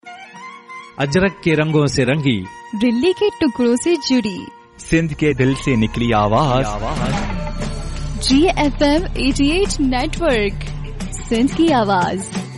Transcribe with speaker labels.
Speaker 1: अजरक के रंगों से रंगी,
Speaker 2: दिल्ली के टुकड़ों से जुड़ी,
Speaker 3: सिंध के दिल से निकली आवाज,
Speaker 2: GFM 88 नेटवर्क, सिंध की आवाज।